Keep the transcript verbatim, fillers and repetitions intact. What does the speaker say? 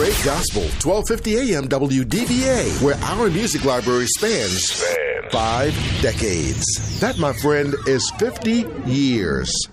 Great Gospel, twelve fifty A M W D V A, where our music library spans five decades. That, my friend, is fifty years.